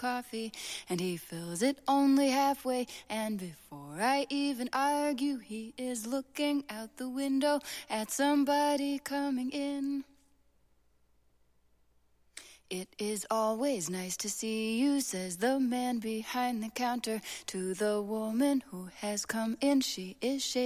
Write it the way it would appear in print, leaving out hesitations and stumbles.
coffee, and he fills it only halfway. And before I even argue, he is looking out the window at somebody coming in. It is always nice to see you, says the man behind the counter to the woman who has come in. She is shaking